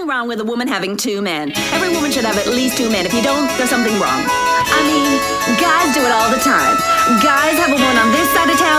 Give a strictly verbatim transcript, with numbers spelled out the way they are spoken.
wrong with a woman having two men. Every woman should have at least two men. If you don't, there's something wrong. I mean, guys do it all the time. Guys have a woman on this side of town